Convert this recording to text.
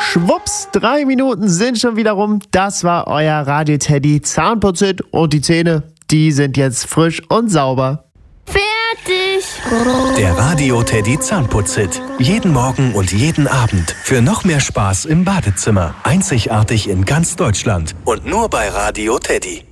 Schwupps, 3 Minuten sind schon wieder rum. Das war euer Radio Teddy Zahnputzhit und die Zähne, die sind jetzt frisch und sauber. Fertig! Der Radio Teddy Zahnputzhit. Jeden Morgen und jeden Abend. Für noch mehr Spaß im Badezimmer. Einzigartig in ganz Deutschland. Und nur bei Radio Teddy.